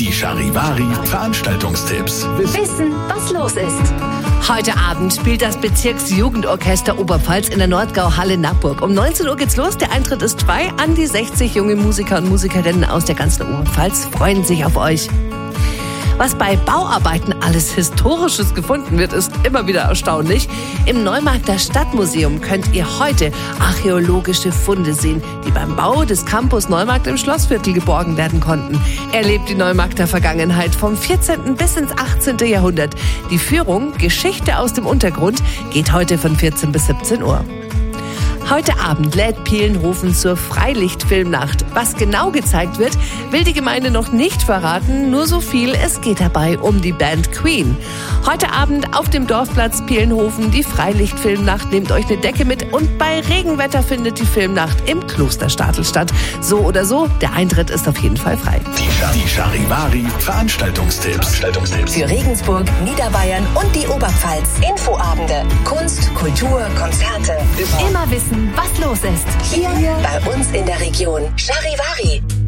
Die Charivari-Veranstaltungstipps. Wissen, was los ist. Heute Abend spielt das Bezirksjugendorchester Oberpfalz in der Nordgau-Halle Nappburg. Um 19 Uhr geht's los. Der Eintritt ist frei. An die 60 junge Musiker und Musikerinnen aus der ganzen Oberpfalz freuen sich auf euch. Was bei Bauarbeiten alles Historisches gefunden wird, ist immer wieder erstaunlich. Im Neumarkter Stadtmuseum könnt ihr heute archäologische Funde sehen, die beim Bau des Campus Neumarkt im Schlossviertel geborgen werden konnten. Erlebt die Neumarkter Vergangenheit vom 14. bis ins 18. Jahrhundert. Die Führung Geschichte aus dem Untergrund geht heute von 14 bis 17 Uhr. Heute Abend lädt Pielnhofen zur Freilichtfilmnacht. Was genau gezeigt wird, will die Gemeinde noch nicht verraten. Nur so viel, es geht dabei um die Band Queen. Heute Abend auf dem Dorfplatz Pielnhofen die Freilichtfilmnacht. Nehmt euch eine Decke mit und bei Regenwetter findet die Filmnacht im Klosterstadel statt. So oder so, der Eintritt ist auf jeden Fall frei. Die Charivari-Veranstaltungstipps. Für Regensburg, Niederbayern und die Oberpfalz. Infoabende, Kunst, Kultur, Konzerte. Immer wissen, was los ist. Hier bei uns in der Region. Charivari.